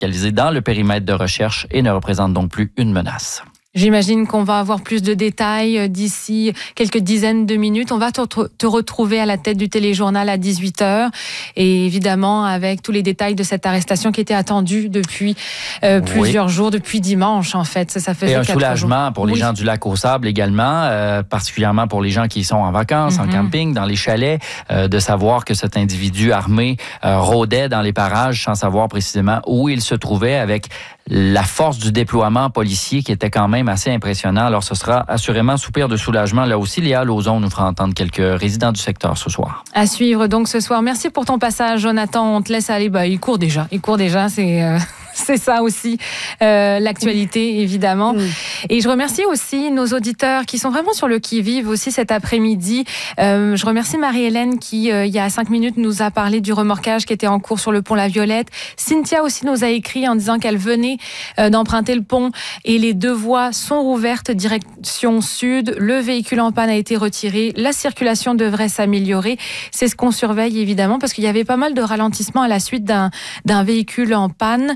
localisés dans le périmètre de recherche et ne représentent donc plus une menace. J'imagine qu'on va avoir plus de détails d'ici quelques dizaines de minutes. On va te retrouver à la tête du téléjournal à 18h et évidemment avec tous les détails de cette arrestation qui était attendue depuis plusieurs jours, depuis dimanche en fait. Ça faisait 4 jours. Et un soulagement pour les gens du Lac-aux-Sables également, particulièrement pour les gens qui sont en vacances, en camping, dans les chalets, de savoir que cet individu armé rôdait dans les parages sans savoir précisément où il se trouvait, avec la force du déploiement policier qui était quand même assez impressionnant. Alors, ce sera assurément soupir de soulagement. Là aussi, Léa Lauzon nous fera entendre quelques résidents du secteur ce soir. À suivre donc ce soir. Merci pour ton passage, Jonathan. On te laisse aller. Il court déjà. C'est ça aussi, l'actualité, évidemment. Et je remercie aussi nos auditeurs qui sont vraiment sur le qui-vive aussi cet après-midi. Je remercie Marie-Hélène qui, il y a 5 minutes, nous a parlé du remorquage qui était en cours sur le pont La Violette. Cynthia aussi nous a écrit en disant qu'elle venait d'emprunter le pont et les 2 voies sont rouvertes direction sud. Le véhicule en panne a été retiré. La circulation devrait s'améliorer. C'est ce qu'on surveille, évidemment, parce qu'il y avait pas mal de ralentissements à la suite d'un véhicule en panne.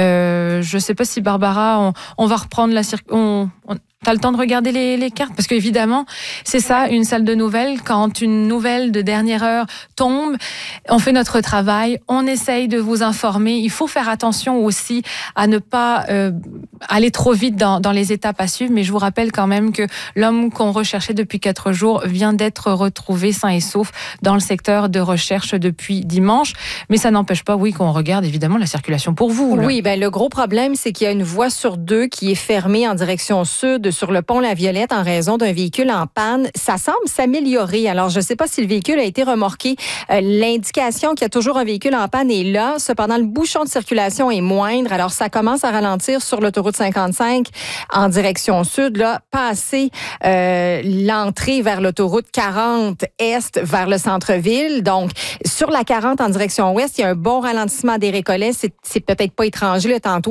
Je ne sais pas si Barbara, on va reprendre la circulation. T'as le temps de regarder les cartes? Parce qu'évidemment, c'est ça, une salle de nouvelles. Quand une nouvelle de dernière heure tombe, on fait notre travail, on essaye de vous informer. Il faut faire attention aussi à ne pas aller trop vite dans les étapes à suivre. Mais je vous rappelle quand même que l'homme qu'on recherchait depuis 4 jours vient d'être retrouvé sain et sauf dans le secteur de recherche depuis dimanche. Mais ça n'empêche pas, qu'on regarde évidemment la circulation pour vous. Là. Oui, le gros problème, c'est qu'il y a une voie sur 2 qui est fermée en direction sud sur le pont La Violette en raison d'un véhicule en panne. Ça semble s'améliorer. Alors, je ne sais pas si le véhicule a été remorqué. L'indication qu'il y a toujours un véhicule en panne est là. Cependant, le bouchon de circulation est moindre. Alors, ça commence à ralentir sur l'autoroute 55 en direction sud, là, passer l'entrée vers l'autoroute 40 est vers le centre-ville. Donc, sur la 40 en direction ouest, il y a un bon ralentissement des Récollets. C'est peut-être pas étranger. Là, tantôt,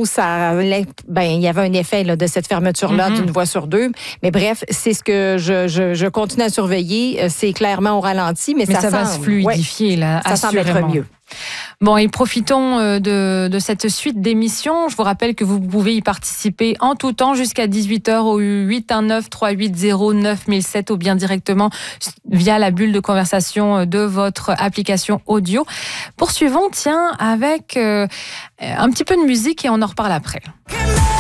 il y avait un effet là, de cette fermeture-là d'une voie sur 2. Mais bref, c'est ce que je continue à surveiller. C'est clairement au ralenti, mais ça va se fluidifier, là, ça semble être mieux. Bon, et profitons de cette suite d'émissions. Je vous rappelle que vous pouvez y participer en tout temps jusqu'à 18h au 819-380-9007 ou bien directement via la bulle de conversation de votre application audio. Poursuivons, avec un petit peu de musique et on en reparle après.